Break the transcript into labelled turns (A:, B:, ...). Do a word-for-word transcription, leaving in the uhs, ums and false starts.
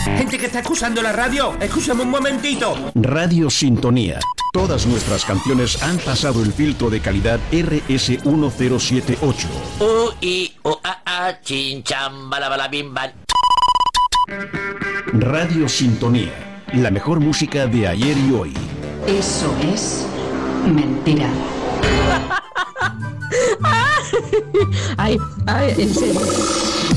A: Gente que está escuchando la radio, escúchame un momentito.
B: Radio Sintonía. Todas nuestras canciones han pasado el filtro de calidad R S uno cero siete ocho.
C: U, I, U, A, A, chin, cham, bala, bala, bim, bam.
B: Radio Sintonía. La mejor música de ayer y hoy.
D: Eso es mentira. Ay, ay, en serio.